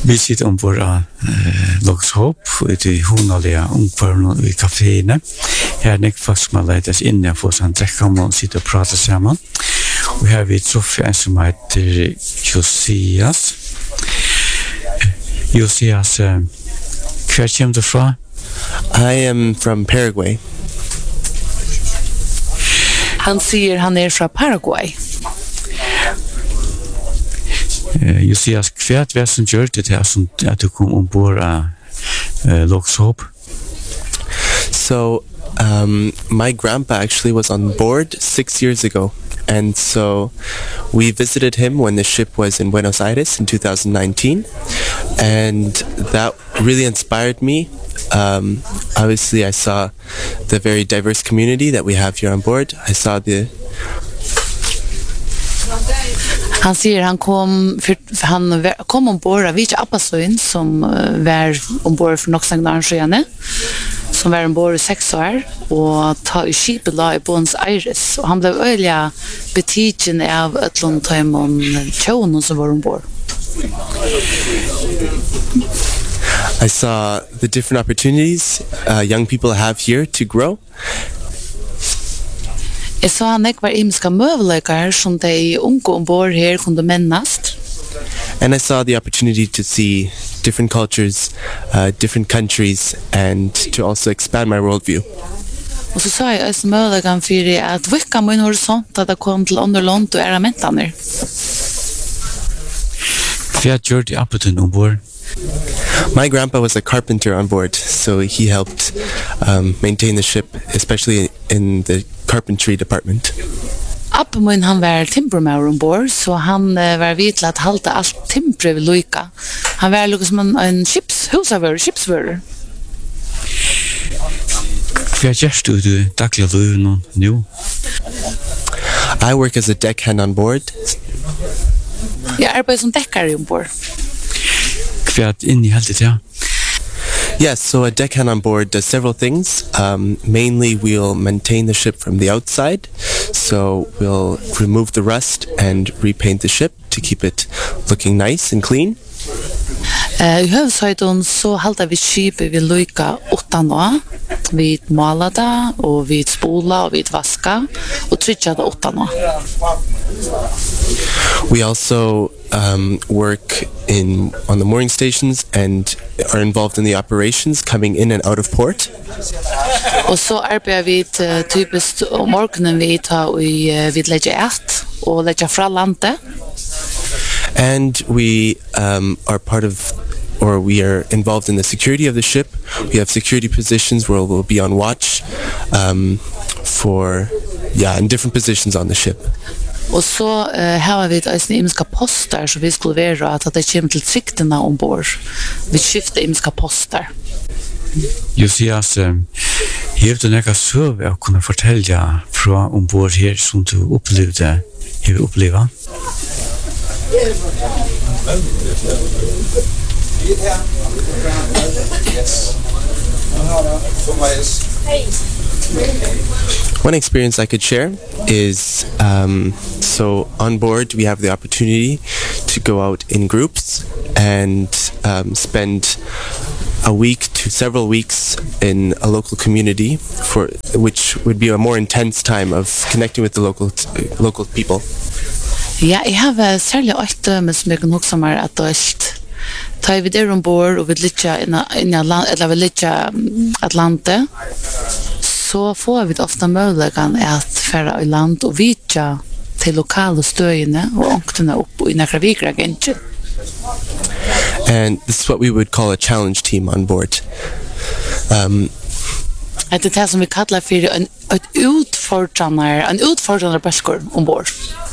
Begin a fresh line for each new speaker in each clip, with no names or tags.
Vi sitter ombord av Loxhope ute i Honaliga ungbarn i kaféene. Her er folk som har leidt oss inn og få sånn drekka om og sitte og prate sammen. Og her har vi Sofia som heter Josias. Josias, hver kommer du fra?
I am from Paraguay.
Han sier han er fra Paraguay.
Josias, hva som gjør det til at du kom ombord av Loxhope?
So, my grandpa actually was on board 6 years ago. And so we visited him when the ship was in Buenos Aires in 2019. And that really inspired me. Obviously, I saw the very diverse community that we have here on board. I saw the...
Han sier han kom ombord av Vicha Appasøyen som var ombord for Noxangnarsjøene, som var ombord i 6 år, og ta i skipet la i Buenos Aires. Og han ble øyelig betidgen av Øtlundtøymon tjånen som var ombord.
I saw the different opportunities young people have here to grow.
Jeg sa han ikke var imenska møvleikar som de unge ombord her kunne mennast.
And I saw the opportunity to see different cultures, different countries, and to also expand my worldview.
Og så sa jeg også møvleikan for at vikka min horisont at jeg kom til andre land og era mentaner.
Hva gjør de appeten ombord?
My grandpa was a carpenter on board, so he helped maintain the ship, especially in the carpentry department.
Appen min han var timbermaur ombord, så han var vid til at halta alt timbre ved Luika. Han var lukket som en skipsvører.
Hva gjør du daglig liv nå?
I work as a deckhand on board.
Jeg arbeider som dekkare ombord.
Hva inneholdet det?
Yes, so a deckhand on board does several things. Mainly, we'll maintain the ship from the outside. So we'll remove the rust and repaint the ship to keep it looking nice and clean.
I høvsøyden så halda vi skipet vi Luika 8 nå. Vi måla det, og vi spola, og vi vaska, og trykja det 8 nå.
We also work on the mooring stations and are involved in the operations coming in and out of port.
Og så arbeider vi typisk om morgenen vi vi legger og legger fra landet.
And we are part of, or we are involved in the security of the ship. We have security positions where we'll be on watch in different positions on the ship.
Og så har vi et imenska poster som vi skulle være at det kommer til tryktene ombord. Vi skifter imenska poster.
Josias, har du nekka søve å kunne fortelle fra ombord her som du opplevde?
One experience I could share is so on board we have the opportunity to go out in groups and spend a week to several weeks in a local community, for which would be a more intense time of connecting with the local people.
Ja, jeg har særlig 8 døme som jeg kan huske meg at døst. Ta vi der ombord og vi litter Atlante, så får vi ofta möjligheten att färra i land och vitja till lokala støyene och ångtene upp i några vikra gänge.
And this is what we would call a challenge team on board.
Det är det som vi kallar för en utfordrande böskor ombord.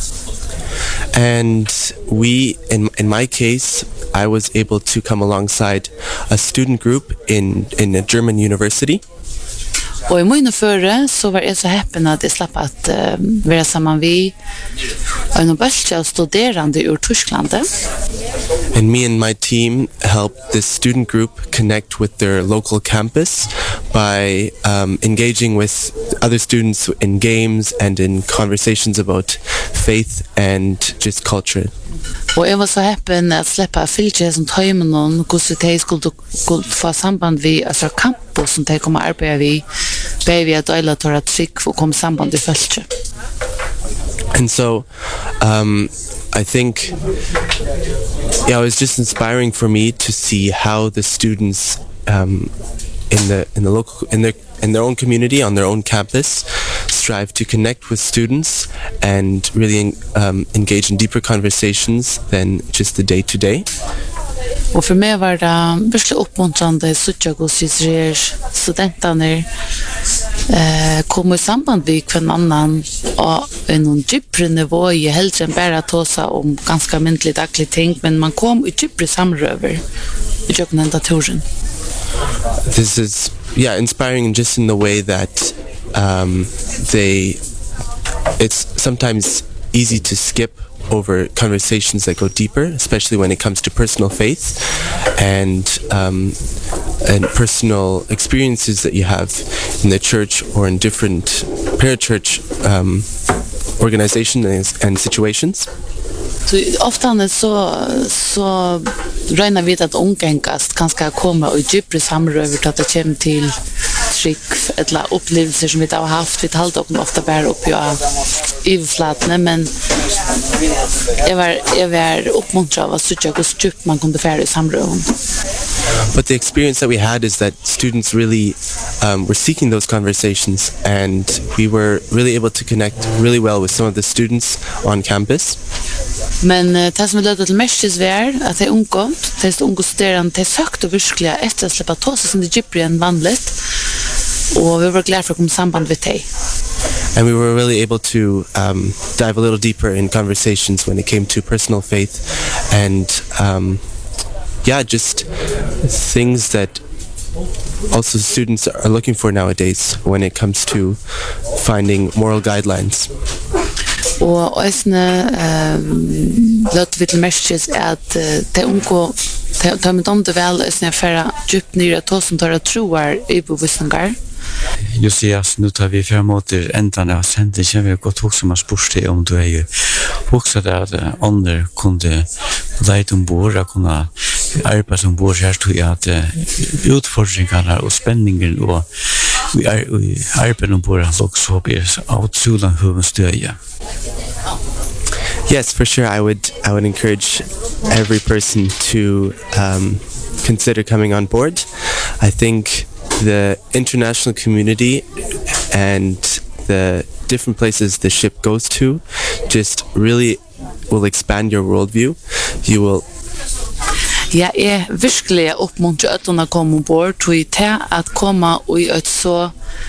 And we, in my case, I was able to come alongside a student group in a German university.
Og i mine føre så var jeg så heppen at jeg slapp at være sammen vi en bølge av studerende ur Tyskland.
And me and my team helped this student group connect with their local campus by engaging with other students in games and in conversations about faith and just culture.
Og jeg var så heppen at slippe fylke som tøymen og hvordan de skulle få samband vi altså campus som de kommer arbeide vi bare vi at øyla tar at trygg og komme samband i fylke.
And so I think it was just inspiring for me to see how the students in the local in their own community on their own campus strive to connect with students and really engage in deeper conversations than just the day to day.
Og for meg var det virkelig oppmuntrande suttja gosisrer studentene kom i samband med hver annan og en djupere nivå i heldre enn bare tåsa om ganske myndelig daglig ting, men man kom i djupere samrøver i djupere enda turen.
This is inspiring just in the way that it's sometimes easy to skip over conversations that go deeper, especially when it comes to personal faith and personal experiences that you have in the church or in different parachurch organizations and situations.
Så ofta är så röna vid att omgängast kanske komma och djupare samröver att det kommer till trick eller upplevelser som vi har haft. Vi talar också ofta bara upp i överflatna, men jag var uppmuntrad av att se hur djupt man kunde färra i samröven.
But the experience that we had is that students really were seeking those conversations, and we were really able to connect really well with some of the students on campus.
Men det som lödde till mest var att de unga studerande, de sökte virkelig efter att släppa tåsa som det djupare än vanligt, och vi var glada för att komma samband med dig.
And we were really able to dive a little deeper in conversations when it came to personal faith and just things that also students are looking for nowadays when it comes to finding moral guidelines.
Og æsne løtt vi til mestjes at de unge tar med om det vel æsne færre djupt nyre tåsen tar at troer i bevisninger.
Josias, nu tar vi fram mot ändan av sändningen. Vi har gått också med spårsteg om du är ju också där att andra kunde lejta ombord och kunna arbeta ombord här tror jag att utfordringarna och spänningen och vi arbetar ombord också blir utsulan huvudstöja.
Yes, for sure. I would encourage every person to consider coming on board. I think the international community and the different places the ship goes to just really will expand your worldview. You will
Jeg virkelig oppmuntrer øtene å komme ombord til at komme i et så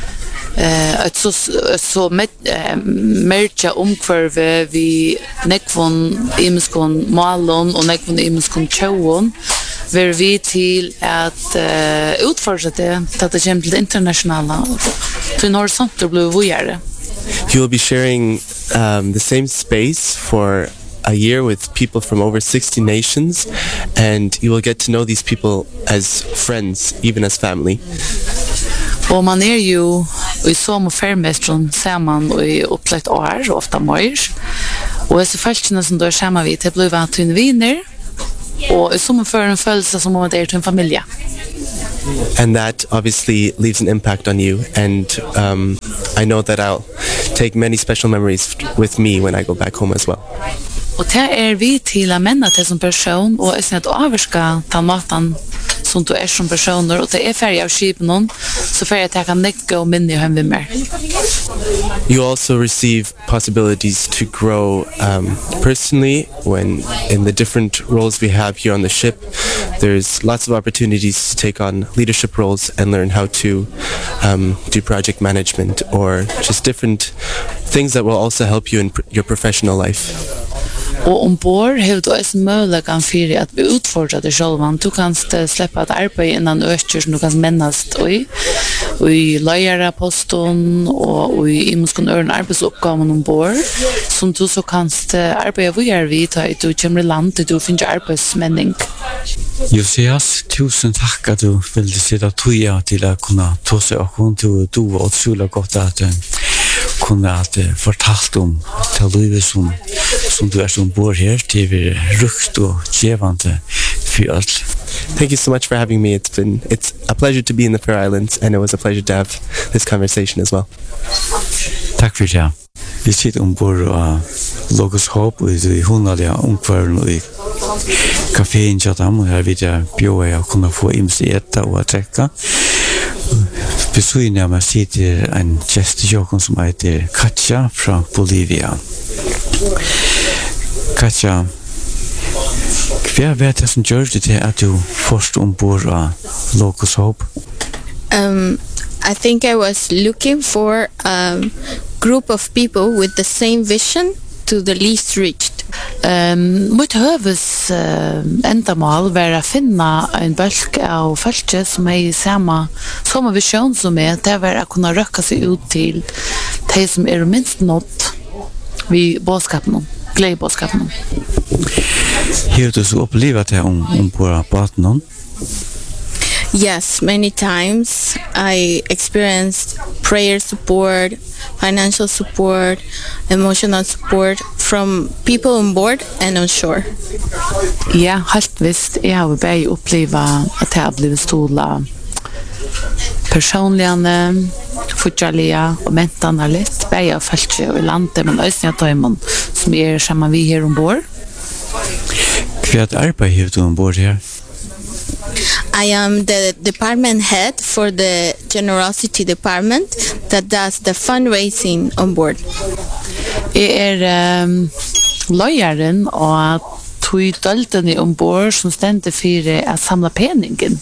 merke omkvarve vi nekvån imeskån malen og nekvån imeskån tjauon ver vi til at utfordre det til det kommer til det internasjonale til en horisont blir vujere.
You will be sharing the same space for a year with people from over 60 nations, and you will get to know these people as friends, even as family.
Og man jo i som fermestron sammen i opplagt år, ofta mer. Og disse følgene som du sammen vid, det blir vært til en viner, og i som for en følelse som om det til en familie.
And that obviously leaves an impact on you, and I know that I'll take many special memories with me when I go back home as well.
Og det vi til å menne til som person, og jeg at avvarska ta maten som du som personer, og det ferdig av skipen, så ferdig at jeg kan nekke og minne hjemme med meg.
You also receive possibilities to grow personally when in the different roles we have here on the ship. There's lots of opportunities to take on leadership roles and learn how to do project management or just different things that will also help you in your professional life.
Og ombord har du også muligheten for at vi utfordrer deg selv. Du kan slippe et arbeid innan øster som du kan mennast i løyeraposten og i måske øren arbeidsoppgaven ombord, som du så kan arbeide videre vid til du kommer i land til du finner arbeidsmenning.
Josias, tusen takk at du ville sitte tøya til å kunne ta seg og du og utrolig godt at kunne at fortalt om til livet som du som bor her, til vi rukt og gjevande for alt.
Thank you so much for having me. It's a pleasure to be in the Faroe Islands, and it was a pleasure to have this conversation as well.
Takk for det. Vi sitter ombord av Logos Hope og i hundalige omkvarven og i kaféen Chatham, og her vil jeg bjøre å kunne få imse etta og å trekke. Besøyene av meg sitter en gjestesjokken som heter Katja fra Bolivia. Katja, hva vet jeg som gjør det til at du først ombord av Logos Hope?
I think I was looking for a group of people with the same vision to the least reached.
Mitt høves endamål var å finne en bølg av folk som er i samme visjon som det var å kunne røkke seg ut til de som er minst nådd ved bådskapen, gledebådskapen.
Har du så opplevd det på båten?
Yes, many times I experienced prayer support, financial support, emotional support from people on board and on shore.
Ja, helt visst. Jeg har bare opplevd at jeg har blitt stola personligene, fortjallige og mentene litt. Bare av feltet og i landet, men også jeg tar imen som er sammen vi her ombord.
Hva arbeid har du ombord her?
I am the department head for the generosity department that does the fundraising on board.
Jeg løyeren og tog døltene ombord som stendte for å samle peningen.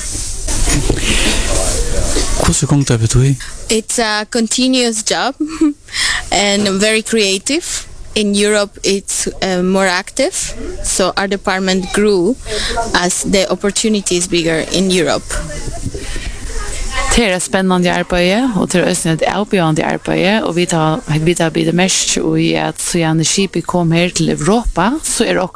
Hvordan kom det betyr?
It's a continuous job and very creative. In Europe, it's more active, so our department grew as the opportunity is bigger in Europe.
Det er spennende arbeid, og det er også et avbjørende arbeid, og vi tar blitt mest i at så gjerne skipet kom her til Europa, så er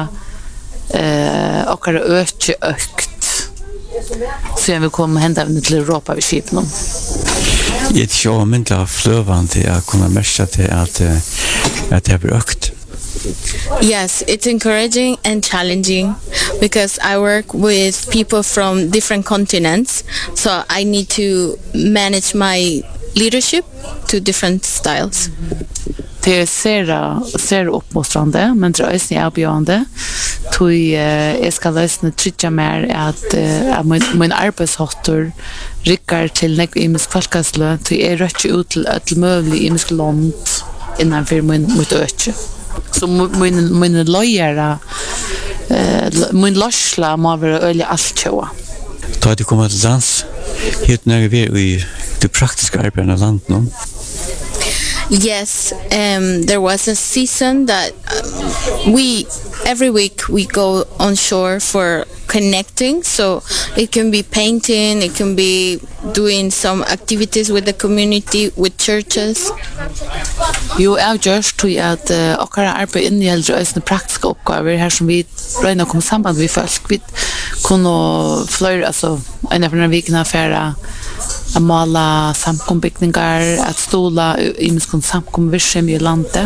okkara øke økt. Så gjerne vi kom hendavne til Europa ved skipet nå.
Det er ikke omvendt av fløvende å kunne merke til at det blir økt.
Yes, it's encouraging and challenging because I work with people from different continents, so I need to manage my leadership to different styles.
Det er ser oppmostrande, men det er også avbjørende. Jeg skal løsne trykke mer at min arbeidshotter rikker til nekve imisk folkeslø, så jeg røkker ut til et mulig imisk land innenfor mitt øke. Så min løyere, min løsla må være øyelig alt kjøa.
Da du kommer til dans, helt når vi er i det praktiske arbeidet av landet nå?
Yes, there was a season that every week we go on shore for connecting, so it can be painting, it can be doing some activities with the community, with churches.
Jo, jeg gjør til at okkara arbeid innehjelder også praktiske oppgaver her som vi røyner å komme sammen med folk. Vi kunne fløyre, altså en av denne vikene for å male samkombygninger, at stola i minskene samkomvirksomhet i landet.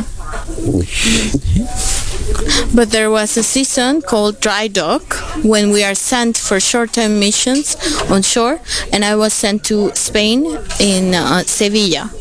But there was a season called dry dock when we are sent for short-term missions on shore, and I was sent to Spain in Sevilla.